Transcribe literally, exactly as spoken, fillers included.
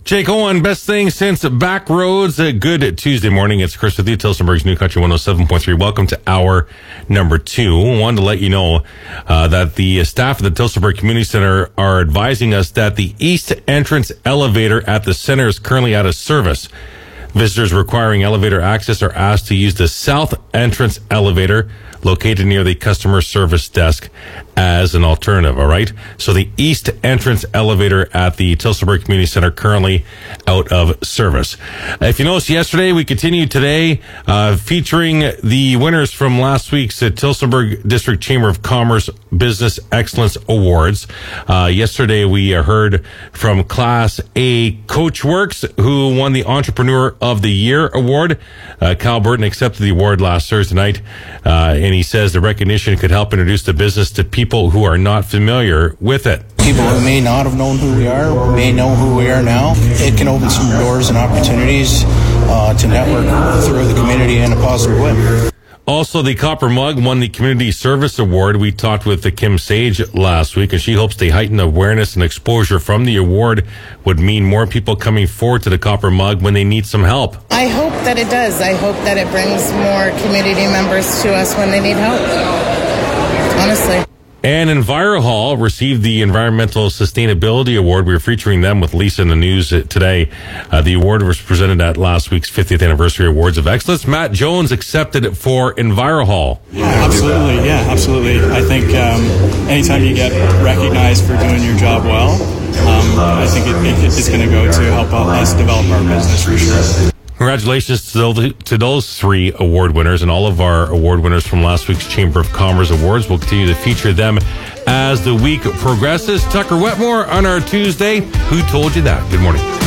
Jake Owen, best thing since back roads. A good Tuesday morning. It's Chris with you, Tillsonburg's New Country one oh seven point three. Welcome to hour number two. Wanted to let you know uh, that the staff at the Tillsonburg Community Center are advising us that the east entrance elevator at the center is currently out of service. Visitors requiring elevator access are asked to use the south entrance elevator located near the customer service desk as an alternative, all right? So the east entrance elevator at the Tillsonburg Community Center currently out of service. If you noticed yesterday, we continued today uh, featuring the winners from last week's uh, Tillsonburg District Chamber of Commerce Business Excellence Awards. Uh, yesterday, we heard from Class A Coachworks, who won the Entrepreneur of the Year award. Uh, Kyle Burton accepted the award last Thursday night, uh, and he says the recognition could help introduce the business to people who are not familiar with it. People who may not have known who we are, may know who we are now. It can open some doors and opportunities uh, to network through the community in a positive way. Also, the Copper Mug won the Community Service Award. We talked with the Kim Sage last week, and she hopes the heightened awareness and exposure from the award would mean more people coming forward to the Copper Mug when they need some help. I hope that it does. I hope that it brings more community members to us when they need help. Honestly. And EnviroHall received the Environmental Sustainability Award. We were featuring them with Lisa in the news today. Uh, the award was presented at last week's fiftieth Anniversary Awards of Excellence. Matt Jones accepted it for EnviroHall. Yeah, absolutely. Yeah, absolutely. I think um, anytime you get recognized for doing your job well, um, I think it, it, it's going to go to help us develop our business for sure. Congratulations to those, to those three award winners and all of our award winners from last week's Chamber of Commerce Awards. We'll continue to feature them as the week progresses. Tucker Wetmore on our Tuesday. Who told you that? Good morning.